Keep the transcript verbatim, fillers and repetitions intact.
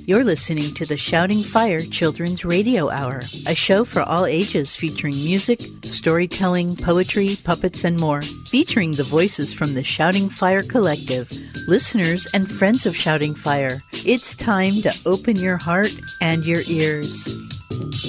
You're listening to the Shouting Fire Children's Radio Hour, a show for all ages featuring music, storytelling, poetry, puppets, and more. Featuring the voices from the Shouting Fire Collective, listeners and friends of Shouting Fire. It's time to open your heart and your ears.